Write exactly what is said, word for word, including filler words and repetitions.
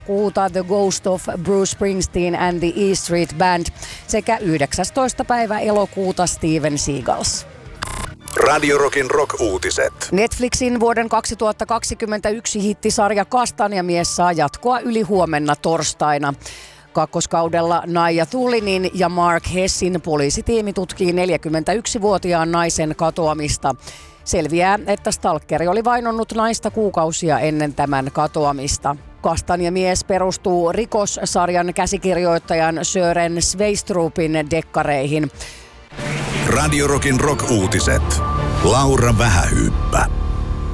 Kuuta The Ghost of Bruce Springsteen and the E Street Band sekä yhdeksästoista päivä elokuuta Steven Seagals. Radio Rockin rock-uutiset. Netflixin vuoden kaksituhattakaksikymmentäyksi hittisarja Kastanjamies saa jatkoa yli huomenna torstaina. Kakkoskaudella Naija Tullinin ja Mark Hessin poliisitiimi tutkii neljäkymmentäyksivuotiaan naisen katoamista. Selviää, että stalkeri oli vainonnut naista kuukausia ennen tämän katoamista. Kastanjamies perustuu rikossarjan käsikirjoittajan Sören Sveistrupin dekkareihin. Radio Rockin rock-uutiset. Laura Vähähyyppä.